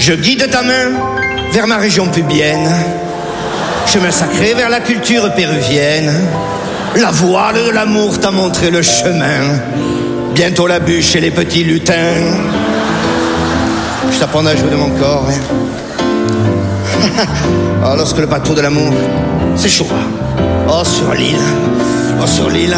Je guide ta main vers ma région pubienne. Chemin sacré vers la culture péruvienne. La voile de l'amour t'a montré le chemin. Bientôt la bûche et les petits lutins. Je t'apprendrai à jouer de mon corps. Oh, lorsque le bateau de l'amour s'échouera. Oh, sur l'île.